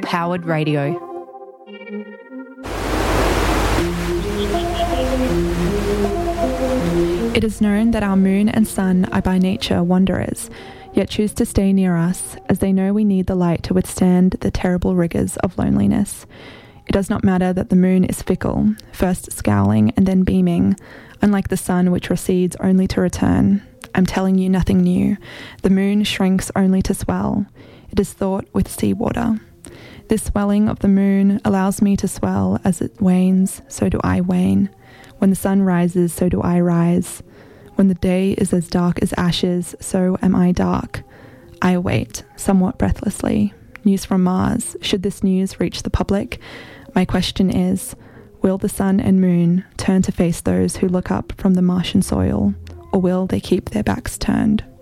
Powered Radio. It is known that our moon and sun are by nature wanderers, yet choose to stay near us, as they know we need the light to withstand the terrible rigours of loneliness. It does not matter that the moon is fickle, first scowling and then beaming, unlike the sun which recedes only to return. I'm telling you nothing new. The moon shrinks only to swell. It is thought with sea water. This swelling of the moon allows me to swell. As it wanes, so do I wane. When the sun rises, so do I rise. When the day is as dark as ashes, so am I dark. I await, somewhat breathlessly, news from Mars. Should this news reach the public, my question is, will the sun and moon turn to face those who look up from the Martian soil, or will they keep their backs turned?